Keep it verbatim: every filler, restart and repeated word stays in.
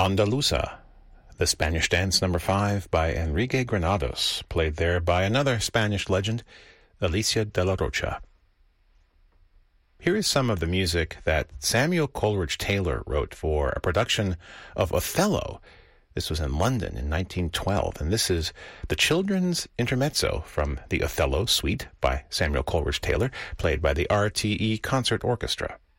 Andaluza, the Spanish Dance number five by Enrique Granados, played there by another Spanish legend, Alicia de la Rocha. Here is some of the music that Samuel Coleridge Taylor wrote for a production of Othello. This was in London in nineteen twelve, and this is the children's intermezzo from the Othello Suite by Samuel Coleridge Taylor, played by the R T E Concert Orchestra.